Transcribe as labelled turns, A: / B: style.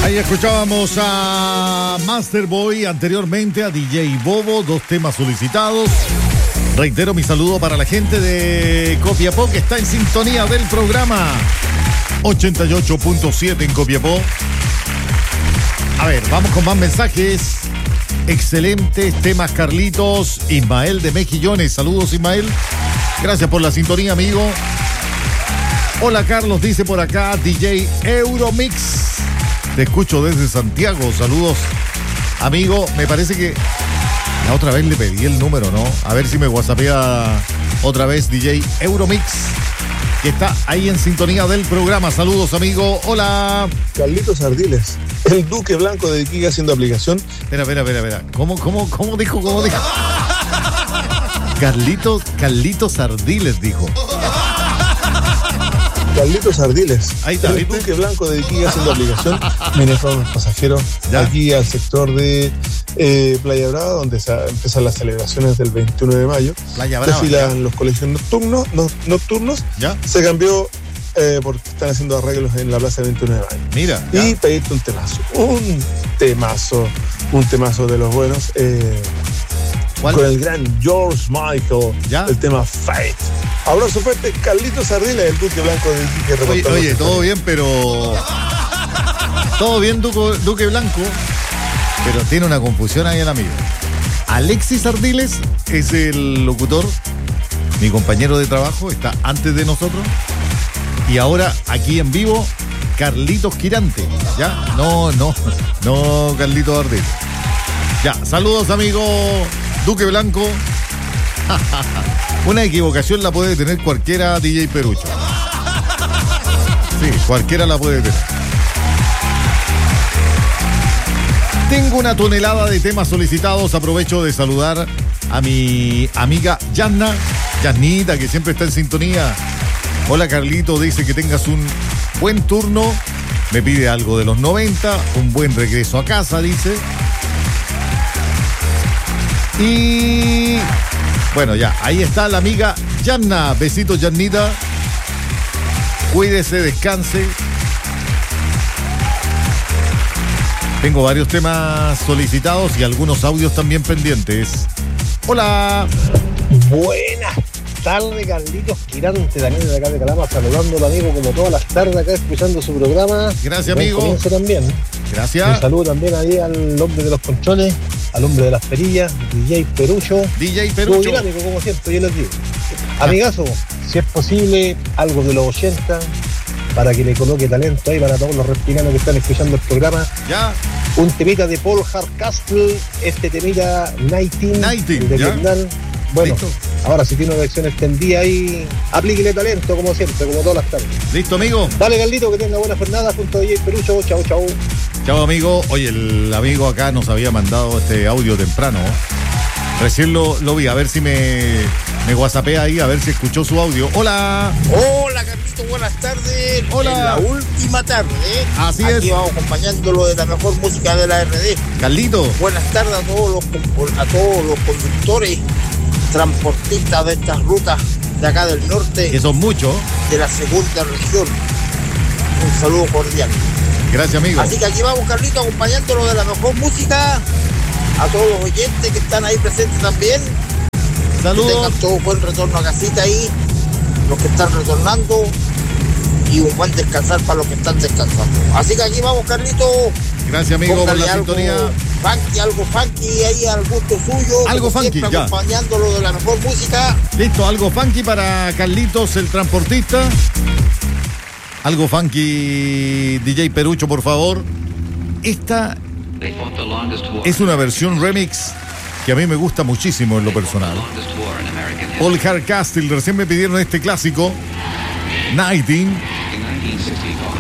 A: Ahí escuchábamos a Masterboy, anteriormente a DJ Bobo, dos temas solicitados. Reitero mi saludo para la gente de Copiapó que está en sintonía del programa 88.7 en Copiapó. A ver, vamos con más mensajes. Excelentes temas, Carlitos. Ismael de Mejillones, saludos Ismael. Gracias por la sintonía, amigo. Hola Carlos, dice por acá DJ Euromix. Te escucho desde Santiago, saludos amigo. Me parece que la otra vez le pedí el número, ¿no? A ver si me whatsappea otra vez DJ Euromix, que está ahí en sintonía del programa. Saludos amigo, hola.
B: Carlitos Ardiles, el Duque Blanco de Iquique haciendo aplicación.
A: Espera. ¿Cómo dijo? Carlitos Ardiles dijo.
B: Carlitos Ardiles.
A: Ahí está,
B: el
A: ¿viste?
B: Duque Blanco de Iquique haciendo aplicación. Viene con los pasajeros aquí al sector de Playa Brava, donde empiezan las celebraciones del 21 de mayo.
A: Playa Brava.
B: Desfilan los colegios nocturnos.
A: ¿Ya?
B: Se cambió porque están haciendo arreglos en la plaza del 21 de mayo.
A: Mira.
B: Y pedirte un temazo de los buenos.
A: ¿Cuál?
B: Con el gran George Michael.
A: ¿Ya?
B: El tema Fate. Abrazo fuerte, Carlitos Ardiles, el Duque Blanco de Iquique.
A: Oye, todo bien, pero... Todo bien, Duque Blanco, pero tiene una confusión ahí el amigo. Alexis Ardiles es el locutor, mi compañero de trabajo, está antes de nosotros. Y ahora, aquí en vivo, Carlitos Quirante. ¿Ya? No, Carlitos Ardiles. Ya, saludos, amigo Duque Blanco. Una equivocación la puede tener cualquiera, DJ Perucho. Sí, cualquiera la puede tener. Tengo una tonelada de temas solicitados. Aprovecho de saludar a mi amiga Yannita, que siempre está en sintonía. Hola Carlito, dice que tengas un buen turno. Me pide algo de los 90, un buen regreso a casa, dice. Y bueno, ya, ahí está la amiga Yanna. Besitos, Yannita. Cuídese, descanse. Tengo varios temas solicitados y algunos audios también pendientes. Hola.
C: Buenas tardes, Carlitos Quirante, Daniel de acá de Calama, saludando al amigo como todas las tardes acá escuchando su programa.
A: Gracias, amigo.
C: Comienzo también.
A: Gracias.
C: Un saludo también ahí al hombre de los controles, al hombre de las perillas, DJ Perucho.
A: DJ Perucho.
C: Muy dinámico, como siempre, yo les digo. Amigazo, si es posible, algo de los 80, para que le coloque talento ahí para todos los reptilianos que están escuchando el programa.
A: Ya.
C: Un temita de Paul Hardcastle, este temita 19 de
A: ya.
C: Vietnam. Bueno,
A: Listo.
C: ahora si tiene una versión extendida ahí, aplíquele talento como siempre, como todas las tardes.
A: Listo, amigo.
C: Dale, Carlito, que tenga buena jornada junto a DJ Perucho. Chau.
A: Chao, amigo. Oye, el amigo acá nos había mandado este audio temprano. Recién lo vi. A ver si me whatsappea ahí, a ver si escuchó su audio. Hola.
D: Hola, Carlito, buenas tardes.
A: Hola.
D: En la última tarde,
A: Así
D: aquí
A: es.
D: vamos acompañándolo de la mejor música de la RD.
A: Carlito.
D: Buenas tardes a todos los conductores, transportistas de estas rutas de acá del norte,
A: Que son muchos.
D: de la segunda región. Un saludo cordial.
A: Gracias, amigo.
D: Así que aquí vamos, Carlito, acompañándolo de la mejor música. A todos los oyentes que están ahí presentes también. Que
A: Saludos.
D: tengan todo un buen retorno a casita ahí, los que están retornando, y un buen descansar para los que están descansando. Así que aquí vamos, Carlito.
A: Gracias, amigo, por
D: Póngale
A: la sintonía.
D: algo funky ahí al gusto suyo.
A: Algo
D: como
A: funky,
D: siempre,
A: ya.
D: acompañándolo de la mejor música.
A: Listo, algo funky para Carlitos, el transportista. Algo funky, DJ Perucho, por favor. Esta es una versión remix que a mí me gusta muchísimo en lo personal. Paul Hardcastle, recién me pidieron este clásico, 19.